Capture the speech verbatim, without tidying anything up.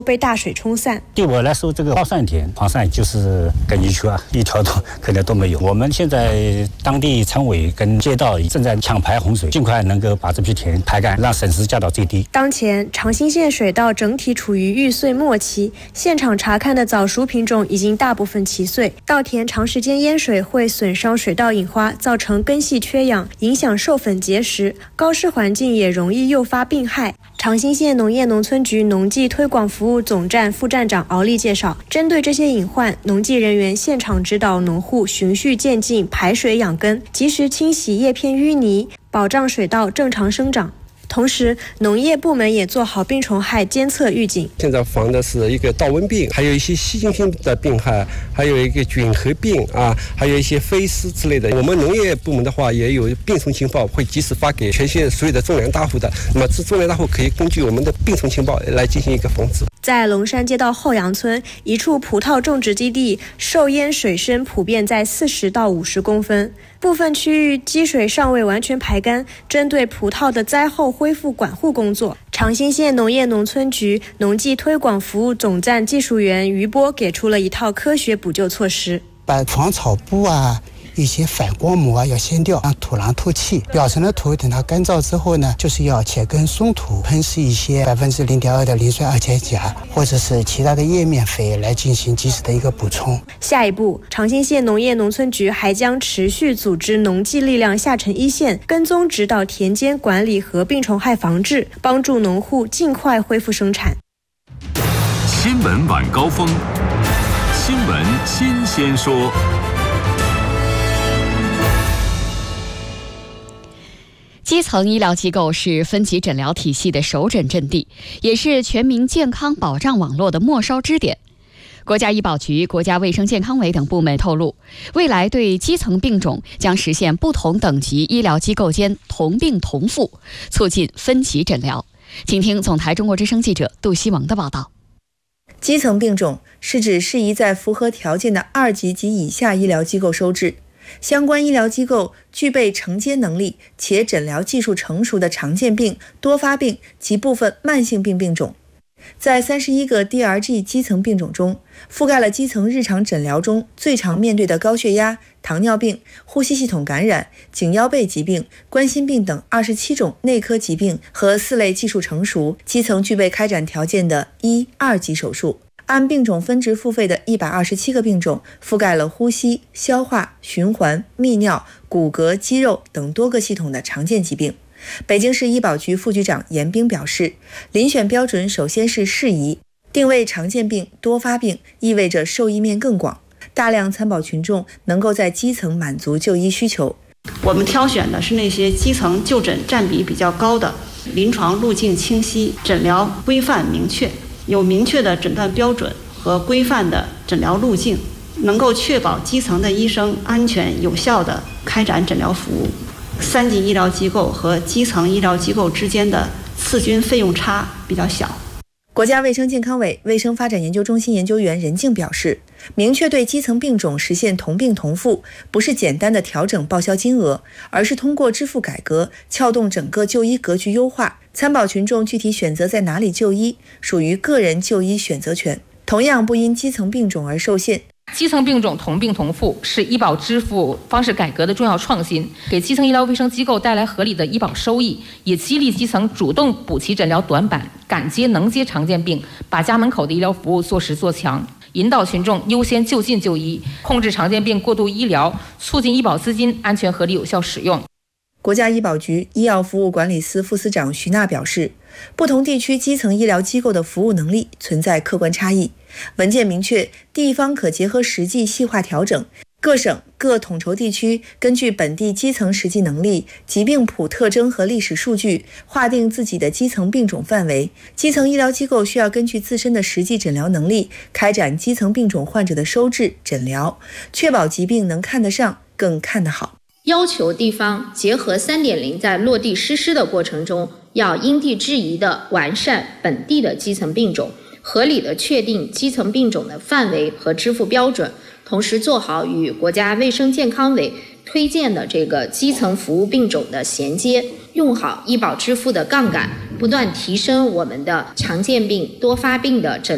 被大水冲散。 对我来说，这个泡蒜田旁上就是跟泥鳅啊，一条都可能都没有。我们现在当地村委跟街道正在抢排洪水，尽快能够把这批田排干，让损失降到最低。 当前长兴县水稻整体处于育穗末期，现场查看的早熟品种已经大部分齐穗。稻田长时间淹水会损伤水稻引花，造成根系缺氧，影响授粉结实。高湿环境也容易诱发病害。长兴县农业农村局农技推广服务总站副站长敖丽介绍，针对这些隐患，农技人员现场指导农户循序渐进排水养根，及时清洗叶片淤泥，保障水稻正常生长。同时，农业部门也做好病虫害监测预警。 现在防的是一个稻瘟病，还有一些细菌性的病害，还有一个菌核病啊，还有一些飞虱之类的。我们农业部门的话，也有病虫情报，会及时发给全县所有的种粮大户的。那么，这种粮大户可以根据我们的病虫情报来进行一个防治。 在龙山街道后杨村一处葡萄种植基地，受淹水深普遍在四十到五十公分，部分区域积水尚未完全排干。针对葡萄的灾后恢复管护工作，长兴县农业农村局农技推广服务总站技术员于波给出了一套科学补救措施： 把防草布啊。一些反光膜啊要掀掉，让土壤透气。表层的土等它干燥之后呢，就是要切根松土，喷施一些百分之零点二的磷酸二钾钾，或者是其他的叶面肥来进行及时的一个补充。 下一步，长兴县农业农村局还将持续组织农技力量下沉一线，跟踪指导田间管理和病虫害防治，帮助农户尽快恢复生产。 新闻晚高峰，新闻新鲜说。 基层医疗机构是分级诊疗体系的首诊阵地，也是全民健康保障网络的末梢支点。国家医保局、国家卫生健康委等部门透露，未来对基层病种将实现不同等级医疗机构间同病同付，促进分级诊疗。请听总台中国之声记者杜希萌的报道。 基层病种是指适宜在符合条件的二级及以下医疗机构收治。相关医疗机构具备承接能力且诊疗技术成熟的常见病、多发病及部分慢性病病种。在三十一个 D R G 基层病种中，覆盖了基层日常诊疗中最常面对的高血压、糖尿病、呼吸系统感染、颈腰背疾病、冠心病等二十七种内科疾病和四类技术成熟、基层具备开展条件的一、二级手术。按病种分值付费的一百二十七个病种，覆盖了呼吸、消化、循环、泌尿、骨骼、肌肉等多个系统的常见疾病。北京市医保局副局长严兵表示，遴选标准首先是适宜，定位常见病、多发病，意味着受益面更广，大量参保群众能够在基层满足就医需求。 我们挑选的是那些基层就诊占比比较高的，临床路径清晰，诊疗规范明确，有明确的诊断标准和规范的诊疗路径，能够确保基层的医生安全有效地开展诊疗服务。三级医疗机构和基层医疗机构之间的次均费用差比较小。 国家卫生健康委卫生发展研究中心研究员任静表示，明确对基层病种实现同病同付，不是简单的调整报销金额，而是通过支付改革撬动整个就医格局优化。参保群众具体选择在哪里就医，属于个人就医选择权，同样不因基层病种而受限。 基层病种同病同付是医保支付方式改革的重要创新，给基层医疗卫生机构带来合理的医保收益，也激励基层主动补齐诊疗短板，敢接能接常见病，把家门口的医疗服务做实做强，引导群众优先就近就医，控制常见病过度医疗，促进医保资金安全合理有效使用。 国家医保局医药服务管理司副司长徐娜表示，不同地区基层医疗机构的服务能力存在客观差异，文件明确，地方可结合实际细化调整，各省各统筹地区根据本地基层实际能力、疾病谱特征和历史数据，划定自己的基层病种范围。基层医疗机构需要根据自身的实际诊疗能力，开展基层病种患者的收治、诊疗，确保疾病能看得上，更看得好。 要求地方结合 三点零 在落地实施的过程中，要因地制宜地完善本地的基层病种，合理地确定基层病种的范围和支付标准，同时做好与国家卫生健康委推荐的这个基层服务病种的衔接，用好医保支付的杠杆，不断提升我们的常见病、多发病的诊